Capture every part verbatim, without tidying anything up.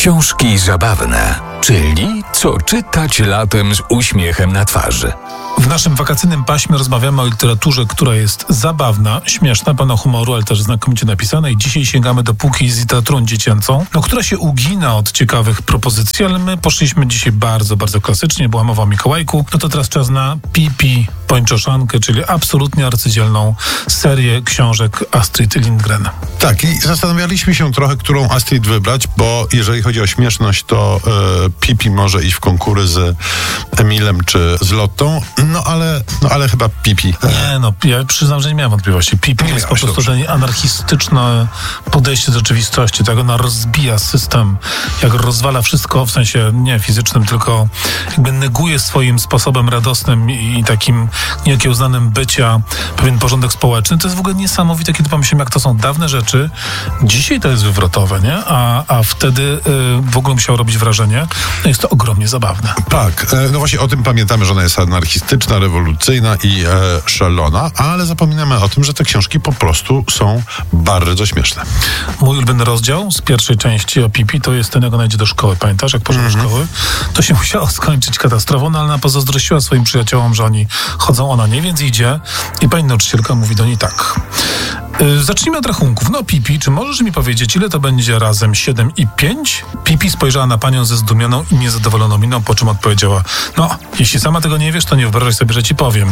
Książki zabawne, czyli co czytać latem z uśmiechem na twarzy. W naszym wakacyjnym paśmie rozmawiamy o literaturze, która jest zabawna, śmieszna, pełna humoru, ale też znakomicie napisana i dzisiaj sięgamy do półki z literaturą dziecięcą, no, która się ugina od ciekawych propozycji, ale my poszliśmy dzisiaj bardzo, bardzo klasycznie, była mowa o Mikołajku, no to teraz czas na Pipi Pończoszankę, czyli absolutnie arcydzielną serię książek Astrid Lindgren. Tak, i zastanawialiśmy się trochę, którą Astrid wybrać, bo jeżeli chodzi o śmieszność, to e, Pipi może iść w konkury z Emilem czy z Lottą, no ale, no ale chyba Pipi. Nie, no ja przyznam, że nie miałem wątpliwości. Pipi Nie jest po miałeś, prostu dobrze. ten anarchistyczne podejście do rzeczywistości, tak ona rozbija system, jak rozwala wszystko, w sensie nie fizycznym, tylko jakby neguje swoim sposobem radosnym i takim niekiełznanym bycia pewien porządek społeczny. To jest w ogóle niesamowite, kiedy pomyślimy, jak to są dawne rzeczy. Dzisiaj to jest wywrotowe, nie? A, a wtedy y, w ogóle musiało robić wrażenie. No jest to ogromnie zabawne. Tak, e, no właśnie o tym pamiętamy, że ona jest anarchistyczna, rewolucyjna i e, szalona, ale zapominamy o tym, że te książki po prostu są bardzo śmieszne. Mój ulubiony rozdział z pierwszej części o Pipi to jest ten, jak ona idzie do szkoły. Pamiętasz, jak poszła do szkoły? To się musiało skończyć katastrofą, no ale ona pozazdrościła swoim przyjaciołom, że oni chodzą, ona nie, więc idzie i pani nauczycielka mówi do niej tak. Yy, zacznijmy od rachunków. No Pipi, czy możesz mi powiedzieć, ile to będzie razem siedem i pięć? Pipi spojrzała na panią ze zdumioną i niezadowoloną miną, po czym odpowiedziała, no, jeśli sama tego nie wiesz, to nie wyobrażaj sobie, że ci powiem.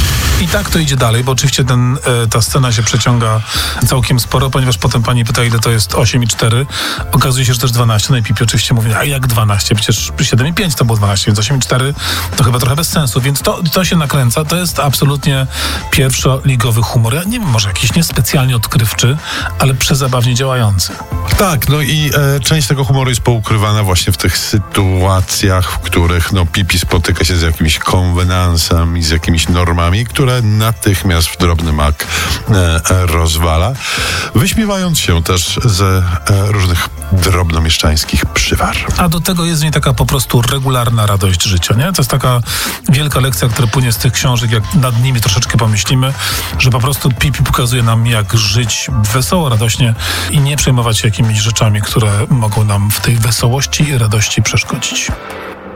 I tak to idzie dalej, bo oczywiście ten, e, ta scena się przeciąga całkiem sporo, ponieważ potem pani pyta, ile to jest osiem i cztery. Okazuje się, że też dwanaście. No i Pipi oczywiście mówi, a jak dwanaście? Przecież siedem i pięć to było dwanaście, więc osiem i cztery to chyba trochę bez sensu. Więc to, to się nakręca. To jest absolutnie pierwszoligowy humor. Ja nie wiem, może jakiś niespecjalnie odkrywczy, ale przezabawnie działający. Tak, no i e, część tego humoru jest poukrywana właśnie w tych sytuacjach, w których no, Pipi spotyka się z jakimś konwenansem i z jakimiś normami, które natychmiast w drobny mak e, e, rozwala, wyśmiewając się też ze e, różnych drobnomieszczańskich przywar. A do tego jest w niej taka po prostu regularna radość życia, nie? To jest taka wielka lekcja, która płynie z tych książek, jak nad nimi troszeczkę pomyślimy, że po prostu Pipi pokazuje nam, jak żyć wesoło, radośnie i nie przejmować się jakimiś rzeczami, które mogą nam w tej wesołości i radości przeszkodzić.